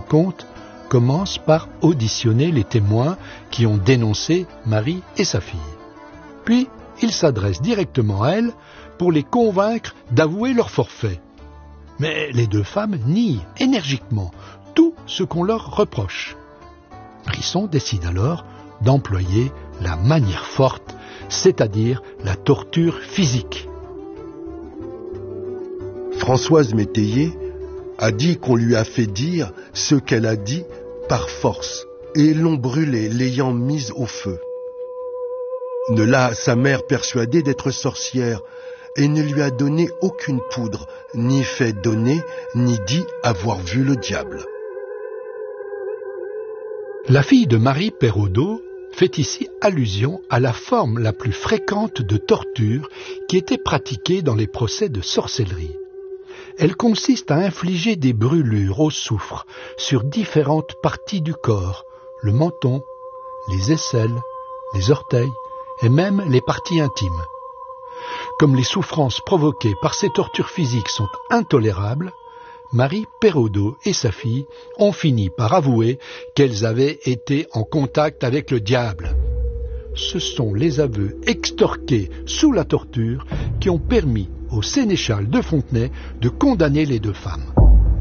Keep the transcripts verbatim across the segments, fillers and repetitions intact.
Leconte commence par auditionner les témoins qui ont dénoncé Marie et sa fille. Puis, il s'adresse directement à elles pour les convaincre d'avouer leur forfait. Mais les deux femmes nient énergiquement tout ce qu'on leur reproche. Brisson décide alors d'employer la manière forte, c'est-à-dire la torture physique. Françoise Métayer a dit qu'on lui a fait dire ce qu'elle a dit par force, et l'ont brûlée, l'ayant mise au feu. Ne l'a sa mère persuadée d'être sorcière, et ne lui a donné aucune poudre, ni fait donner, ni dit avoir vu le diable. La fille de Marie Perraudot fait ici allusion à la forme la plus fréquente de torture qui était pratiquée dans les procès de sorcellerie. Elle consiste à infliger des brûlures au soufre sur différentes parties du corps, le menton, les aisselles, les orteils et même les parties intimes. Comme les souffrances provoquées par ces tortures physiques sont intolérables, Marie Perraudot et sa fille ont fini par avouer qu'elles avaient été en contact avec le diable. Ce sont les aveux extorqués sous la torture qui ont permis au sénéchal de Fontenay de condamner les deux femmes.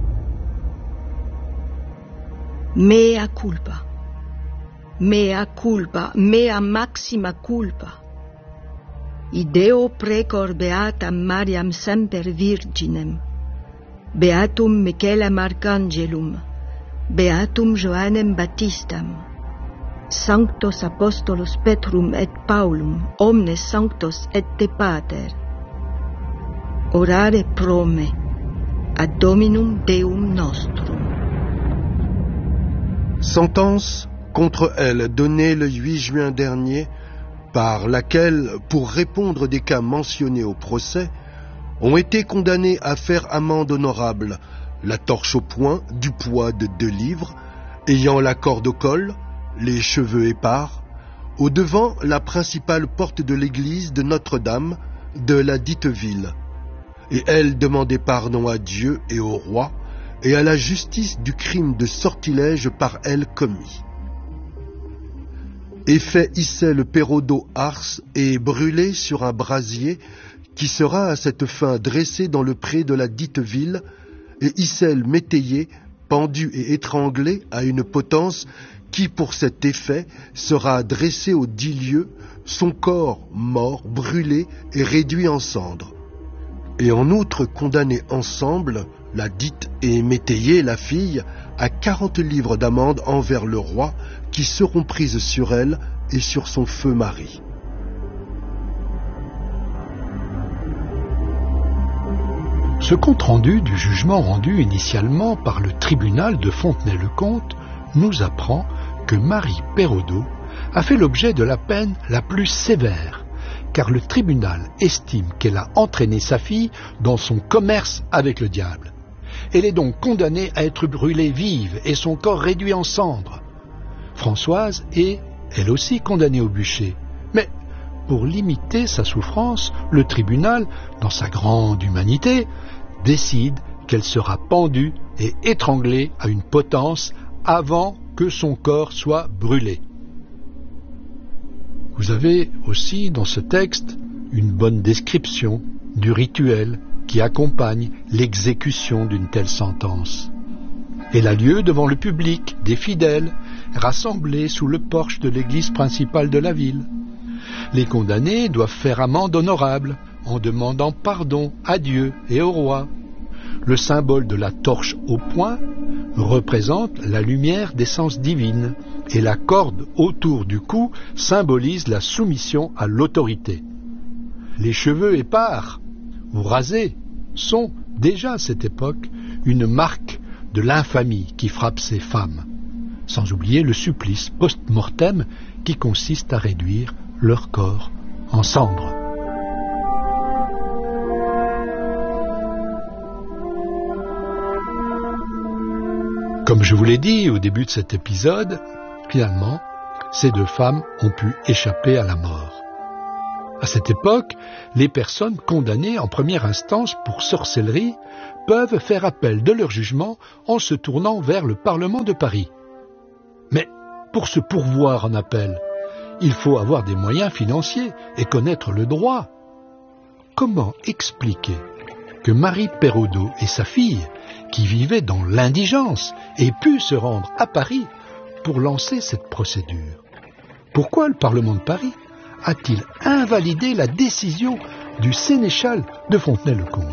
Mea culpa, mea culpa, mea maxima culpa. Ideo precor beatam Mariam semper virginem, beatum Michaelem archangelum, beatum Joannem Baptistam, sanctos apostolos Petrum et Paulum, omnes sanctos et te pater. Orare pro me, ad Dominum Deum nostrum. Sentence contre elle donnée le huit juin dernier, par laquelle, pour répondre des cas mentionnés au procès, ont été condamnés à faire amende honorable, la torche au poing du poids de deux livres, ayant la corde au col, les cheveux épars, au devant la principale porte de l'église de Notre-Dame de la dite ville. Et elle demandait pardon à Dieu et au roi, et à la justice du crime de sortilège par elle commis. Et fait Issel Perraudot Ars et brûlé sur un brasier, qui sera à cette fin dressé dans le pré de la dite ville, et Issel Métayer pendu et étranglé à une potence qui, pour cet effet, sera dressé aux dix lieues, son corps mort, brûlé et réduit en cendres. Et en outre condamnés ensemble, la dite et Métayer, la fille, à quarante livres d'amende envers le roi, qui seront prises sur elle et sur son feu mari. Ce compte-rendu du jugement rendu initialement par le tribunal de Fontenay-le-Comte nous apprend que Marie Perraudot a fait l'objet de la peine la plus sévère, car le tribunal estime qu'elle a entraîné sa fille dans son commerce avec le diable. Elle est donc condamnée à être brûlée vive et son corps réduit en cendres. Françoise est, elle aussi, condamnée au bûcher. Mais, pour limiter sa souffrance, le tribunal, dans sa grande humanité, décide qu'elle sera pendue et étranglée à une potence avant que son corps soit brûlé. Vous avez aussi dans ce texte une bonne description du rituel qui accompagne l'exécution d'une telle sentence. Elle a lieu devant le public des fidèles rassemblés sous le porche de l'église principale de la ville. Les condamnés doivent faire amende honorable en demandant pardon à Dieu et au roi. Le symbole de la torche au poing représente la lumière d'essence divine et la corde autour du cou symbolise la soumission à l'autorité. Les cheveux épars ou rasés sont, déjà à cette époque, une marque de l'infamie qui frappe ces femmes, sans oublier le supplice post-mortem qui consiste à réduire leur corps en cendres. Comme je vous l'ai dit au début de cet épisode, finalement, ces deux femmes ont pu échapper à la mort. À cette époque, les personnes condamnées en première instance pour sorcellerie peuvent faire appel de leur jugement en se tournant vers le Parlement de Paris. Mais pour se pourvoir en appel, il faut avoir des moyens financiers et connaître le droit. Comment expliquer que Marie Perraudot et sa fille, qui vivaient dans l'indigence, aient pu se rendre à Paris pour lancer cette procédure? Pourquoi le Parlement de Paris a-t-il invalidé la décision du sénéchal de Fontenay-le-Comte?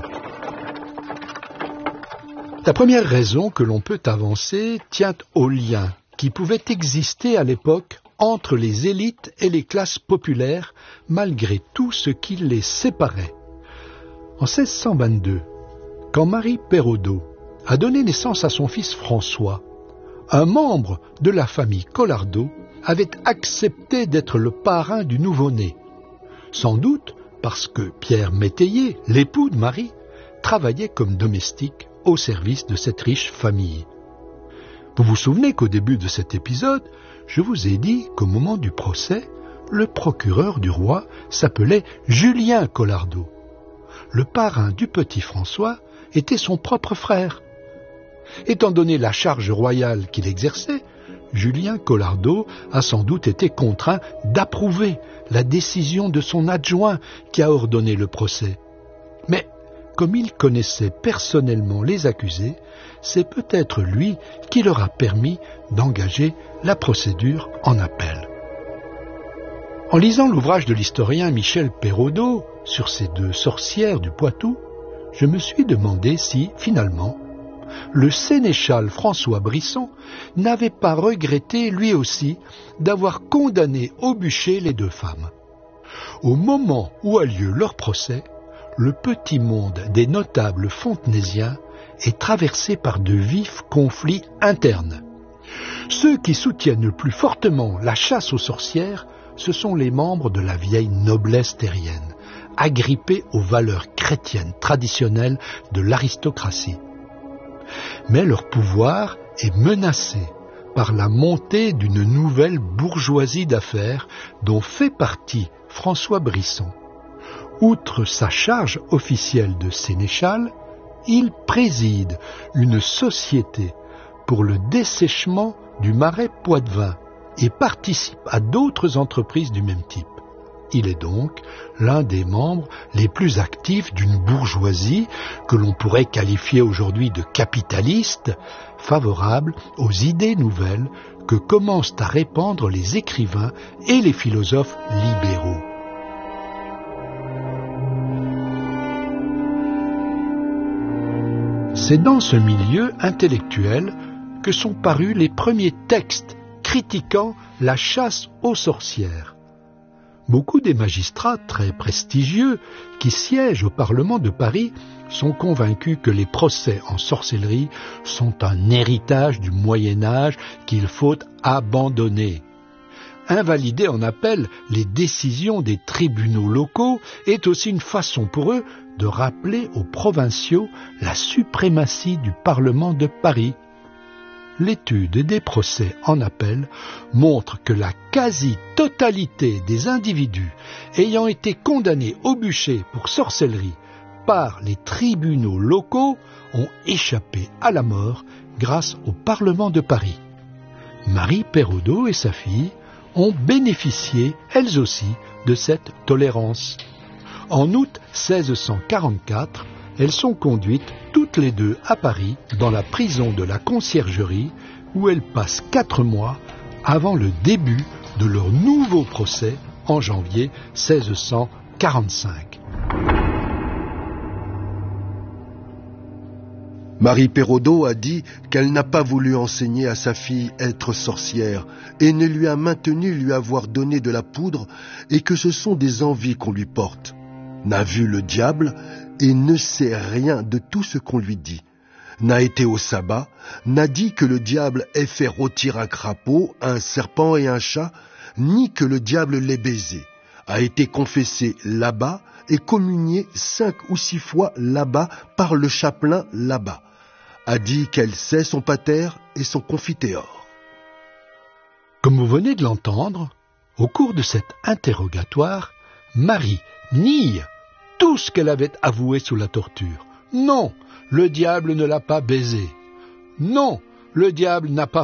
La première raison que l'on peut avancer tient au lien qui pouvait exister à l'époque entre les élites et les classes populaires, malgré tout ce qui les séparait. En seize cent vingt-deux, quand Marie Perraudot a donné naissance à son fils François, un membre de la famille Collardot avait accepté d'être le parrain du nouveau-né, sans doute parce que Pierre Métayer, l'époux de Marie, travaillait comme domestique au service de cette riche famille. Vous vous souvenez qu'au début de cet épisode, je vous ai dit qu'au moment du procès, le procureur du roi s'appelait Julien Collardot. Le parrain du petit François était son propre frère. Étant donné la charge royale qu'il exerçait, Julien Collardot a sans doute été contraint d'approuver la décision de son adjoint qui a ordonné le procès. Mais comme il connaissait personnellement les accusés, c'est peut-être lui qui leur a permis d'engager la procédure en appel. En lisant l'ouvrage de l'historien Michel Perraudot sur ces deux sorcières du Poitou, je me suis demandé si, finalement, le sénéchal François Brisson n'avait pas regretté lui aussi d'avoir condamné au bûcher les deux femmes. Au moment où a lieu leur procès, le petit monde des notables fontenaisiens est traversé par de vifs conflits internes. Ceux qui soutiennent le plus fortement la chasse aux sorcières, ce sont les membres de la vieille noblesse terrienne, agrippés aux valeurs chrétiennes traditionnelles de l'aristocratie. Mais leur pouvoir est menacé par la montée d'une nouvelle bourgeoisie d'affaires dont fait partie François Brisson. Outre sa charge officielle de sénéchal, il préside une société pour le dessèchement du marais poitevin et participe à d'autres entreprises du même type. Il est donc l'un des membres les plus actifs d'une bourgeoisie que l'on pourrait qualifier aujourd'hui de capitaliste, favorable aux idées nouvelles que commencent à répandre les écrivains et les philosophes libéraux. C'est dans ce milieu intellectuel que sont parus les premiers textes critiquant la chasse aux sorcières. Beaucoup des magistrats très prestigieux qui siègent au Parlement de Paris sont convaincus que les procès en sorcellerie sont un héritage du Moyen-Âge qu'il faut abandonner. Invalider en appel les décisions des tribunaux locaux est aussi une façon pour eux de rappeler aux provinciaux la suprématie du Parlement de Paris. L'étude des procès en appel montre que la quasi-totalité des individus ayant été condamnés au bûcher pour sorcellerie par les tribunaux locaux ont échappé à la mort grâce au Parlement de Paris. Marie Perraudot et sa fille ont bénéficié, elles aussi, de cette tolérance. En août seize cent quarante-quatre, elles sont conduites toutes les deux à Paris, dans la prison de la Conciergerie, où elles passent quatre mois avant le début de leur nouveau procès en janvier seize cent quarante-cinq. Marie Perraudot a dit qu'elle n'a pas voulu enseigner à sa fille être sorcière et ne lui a maintenu lui avoir donné de la poudre et que ce sont des envies qu'on lui porte. N'a vu le diable et ne sait rien de tout ce qu'on lui dit. N'a été au sabbat, n'a dit que le diable ait fait rôtir un crapaud, un serpent et un chat, ni que le diable l'ait baisé. A été confessé là-bas et communié cinq ou six fois là-bas par le chapelain là-bas. A dit qu'elle sait son pater et son confiteor. Comme vous venez de l'entendre, au cours de cet interrogatoire, Marie nie tout ce qu'elle avait avoué sous la torture. Non, le diable ne l'a pas baisée. Non, le diable n'a pas